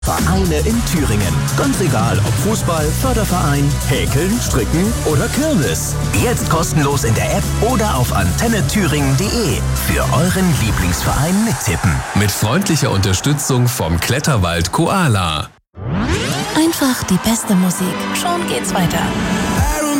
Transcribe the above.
Vereine in Thüringen. Ganz egal, ob Fußball, Förderverein, Häkeln, Stricken oder Kirmes. Jetzt kostenlos in der App oder auf antennethüringen.de. Für euren Lieblingsverein mittippen. Mit freundlicher Unterstützung vom Kletterwald Koala. Einfach die beste Musik. Schon geht's weiter.